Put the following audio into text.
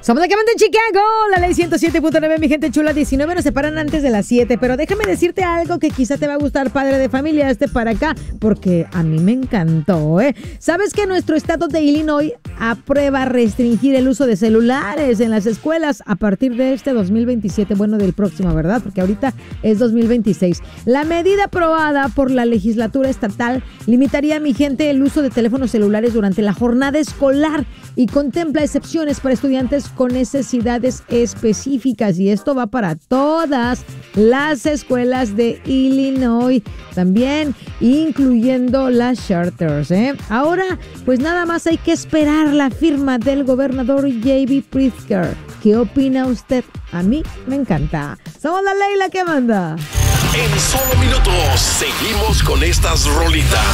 Somos de Chicago, la ley 107.9, mi gente chula, 19 nos separan antes de las 7, pero déjame decirte algo que quizá te va a gustar, padre de familia, para acá, porque a mí me encantó, ¿eh? ¿Sabes que nuestro estado de Illinois aprueba restringir el uso de celulares en las escuelas a partir de este 2027? Bueno, del próximo, ¿verdad? Porque ahorita es 2026. La medida aprobada por la legislatura estatal limitaría, mi gente, el uso de teléfonos celulares durante la jornada escolar y contempla excepciones para estudiantes con necesidades específicas, y esto va para todas las escuelas de Illinois, también incluyendo las charters, ¿eh? Ahora, pues nada más hay que esperar la firma del gobernador J.B. Pritzker. ¿Qué opina usted? A mí me encanta. Somos la ley la que manda. En solo minutos seguimos con estas rolitas.